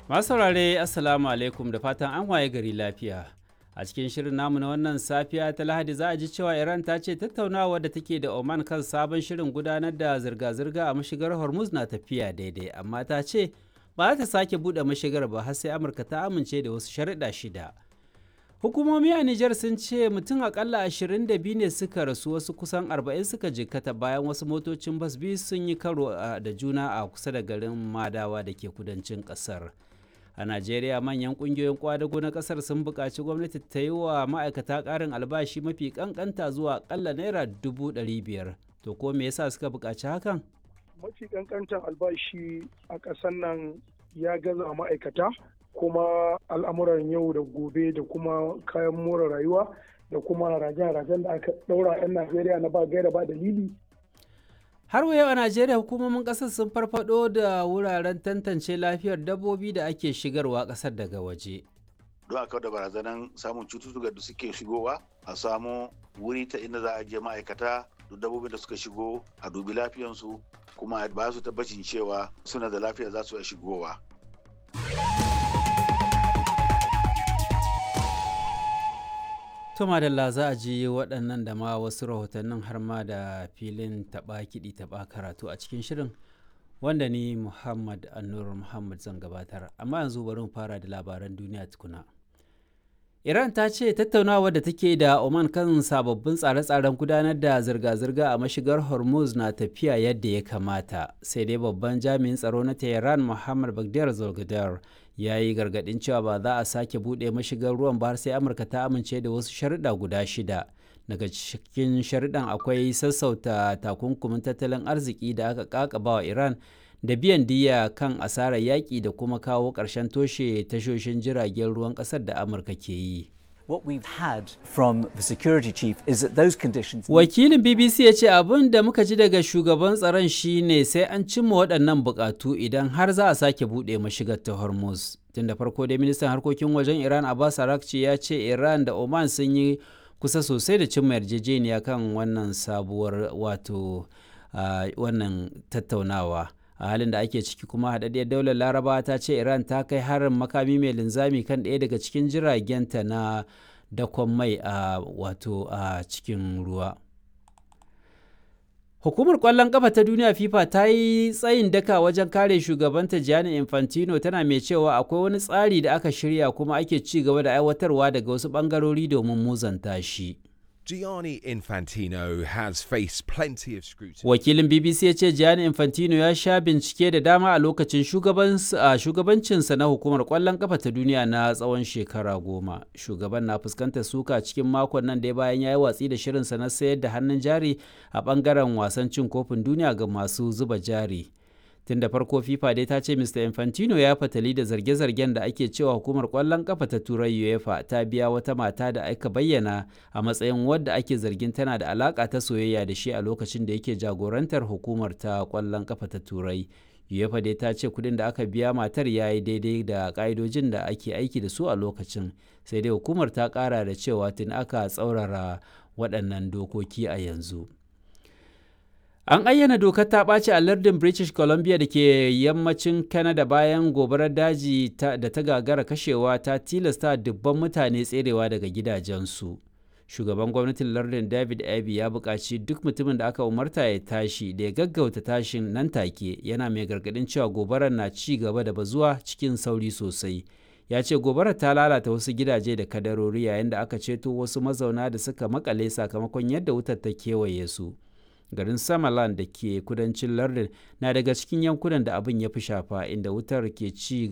Masu saurare Assalamu alaikum da fatan an waye gari lafiya. A cikin shirin namu na wannan safiya ta Lahadi za a ji cewa Iran ta ce tattaunawa da take da Oman kan sabon shirin gudanar da zirga-zirga a mashigar Hormuz na tafiya daidai, amma ta ce ba za ta sake buɗe mashigar ba har sai Amurka ta amince da wasu sharuɗa 6. Hukumomi a Nijar sun ce mutum akalla 22 ne suka rasu, wasu kusan 40 suka jikkata bayan wasu motocin bas biyu sun yi karo da juna a kusa da garin Madawa da ke kudancin ƙasar. A Najeriya manyan ƙungiyoyin kwadago na ƙasar sun buƙaci gwamnati ta yi wa ma'aikata ƙarin albashi mafi ƙanƙanta zuwa ƙalla naira 500,000. To ko me yasa suka buƙaci hakan? Mafi ƙanƙantar albashi a ƙasar nan ya gaza ma'aikata, kuma al'amuran yau da gobe da kuma kayan more rayuwa da kuma rajen da aka ɗaura 'yan Najeriya na ba gaira ba dalili. Har wa yau a Najeriya hukumomin ƙasar sun farfado da wuraren tantance lafiyar dabbobi da ake shigarwa ƙasar daga waje. Don a kawar da barazanan samun cututtuka da suke shigowa, a samu wuri ta inda za a je ma'aikata duk dabbobin da suka shigo a dubi lafiyansu kuma ba su tabbacin cewa suna da lafiya za su iya shigowa. To madalla za a ji waɗannan da ma wasu rahotannin har ma da filin taɓa kiɗi taɓa karatu a cikin shirin wanda ni Muhammad Annur Muhammad zan gabatar. Amma yanzu bari mu fara da labaran duniya tukuna. Iran ta ce tattaunawa da take da Oman kan sababbin tsare-tsaren gudanar da zirga-zirga a mashigar Hormuz na tafiya yadda ya kamata. Sai dai babban jami'in tsaro na Tehran Muhammad Baghdad Zolgadar ya yi gargaɗin cewa ba za a sake buɗe mashigar ruwan ba har sai Amurka ta amince da wasu sharuɗa guda 6. Daga cikin sharuɗan akwai sassauta takunkumin tattalin arziki da aka ƙaƙaba wa Iran da biyan diyya kan asarar yaƙi da kuma kawo ƙarshen toshe tashoshin jiragen ruwan ƙasar da Amurka ke yi. What we've had from the security chief is that those conditions. Wakilin BBC ya ce abin da muka ji daga shugaban tsaron shine sai an cimma waɗannan buƙatu idan har za a sake buɗe mashigar ta Hormuz. Tun da farko dai ministan harkokin wajen Iran Abbas Araghchi ya ce Iran da Oman sun yi kusa sosai da cimma yarjejeniya kan wannan sabuwar wannan tattaunawa. A halin da ake ciki kuma haɗaɗɗiyar daular Larabawa ta ce Iran ta kai harin makami mai linzami kan ɗaya daga cikin jiragenta na dakon mai a cikin ruwa. Hukumar ƙwallon ƙafa ta duniya FIFA ta yi tsayin daka wajen kare shugabanta Gianni Infantino, tana mai cewa akwai wani tsari da aka shirya kuma ake ci gaba da aiwatarwa daga wasu ɓangarori domin muzanta shi. Gianni Infantino has faced plenty of scrutiny. Wakilin BBC ya ce Gianni Infantino ya sha bincike da dama a lokacin shugabancinsa na hukumar ƙwallon ƙafa ta duniya na tsawon shekara 10. Shugaban na fuskantar suka cikin makon nan da bayan ya yi watsi da shirinsa na sayar da hannun jari a ɓangaren wasan cin kofin duniya ga masu zuba jari. Tun da farko FIFA dai ta ce Mr. Infantino ya fatali da zarge-zargen da ake cewa hukumar ƙwallon ƙafa ta Turai UEFA ta biya wata mata da aka bayyana a matsayin wadda ake zargin tana da alaƙa ta soyayya da shi a lokacin da yake jagorantar hukumar ta ƙwallon ƙafa ta Turai. UEFA dai ta ce kuɗin da aka biya matar ya yi daidai da ƙa'idojin da ake aiki da su a lokacin, sai dai hukumar ta ƙara da cewa tun aka tsaurara waɗannan dokoki a yanzu. An ayyana dokar ta ɓaci a lardin British Columbia da ke yammacin Canada bayan gobarar daji da ta gagara kashewa ta tilasta dubban mutane tserewa daga gidajensu. Shugaban gwamnatin lardin David Eby ya buƙaci duk mutumin da aka umarta ya tashi da ya gaggauta tashin nan take, yana mai gargaɗin cewa gobarar na ci gaba da bazuwa cikin sauri sosai. Ya ce gobarar ta lalata wasu gidaje da kadarori yayin da aka ceto wasu mazauna da suka makale sakamakon yadda wutar ta kewaye su. Garin Summerland da ke kudancin lardin na daga cikin yankunan da abin ya fi shafa, inda wutar ke ci